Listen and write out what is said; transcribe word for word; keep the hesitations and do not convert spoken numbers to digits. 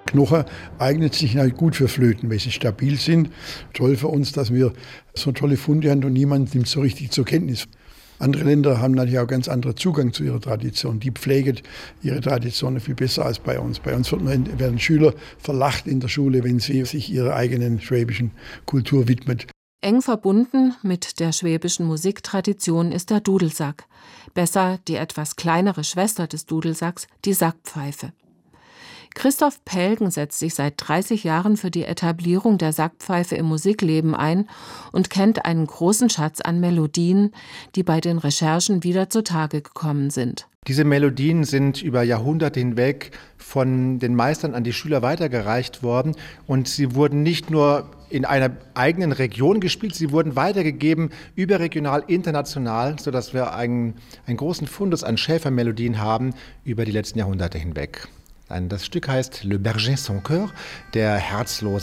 Knochen eignet sich halt gut für Flöten, weil sie stabil sind. Toll für uns, dass wir so tolle Funde haben und niemand nimmt so richtig zur Kenntnis. Andere Länder haben natürlich auch ganz anderen Zugang zu ihrer Tradition. Die pflegen ihre Traditionen viel besser als bei uns. Bei uns werden Schüler verlacht in der Schule, wenn sie sich ihrer eigenen schwäbischen Kultur widmen. Eng verbunden mit der schwäbischen Musiktradition ist der Dudelsack. Besser die etwas kleinere Schwester des Dudelsacks, die Sackpfeife. Christoph Pelgen setzt sich seit dreißig Jahren für die Etablierung der Sackpfeife im Musikleben ein und kennt einen großen Schatz an Melodien, die bei den Recherchen wieder zutage gekommen sind. Diese Melodien sind über Jahrhunderte hinweg von den Meistern an die Schüler weitergereicht worden und sie wurden nicht nur in einer eigenen Region gespielt, sie wurden weitergegeben überregional, international, sodass wir einen, einen großen Fundus an Schäfermelodien haben über die letzten Jahrhunderte hinweg. Das Stück heißt Le Berger sans cœur, der Herzlose.